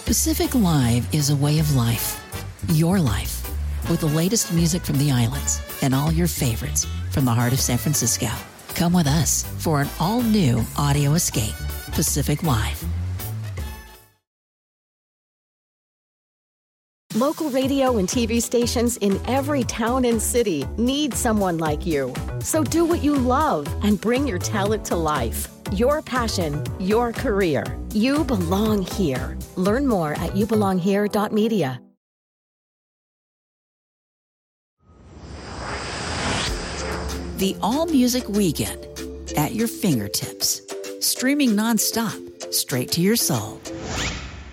Pacific Live is a way of life. Your life. With the latest music from the islands and all your favorites from the heart of San Francisco. Come with us for an all-new audio escape. Pacific Live. Local radio and TV stations in every town and city need someone like you. So do what you love and bring your talent to life. Your passion, your career. You belong here. Learn more at youbelonghere.media. The All Music Weekend at your fingertips. Streaming nonstop, straight to your soul.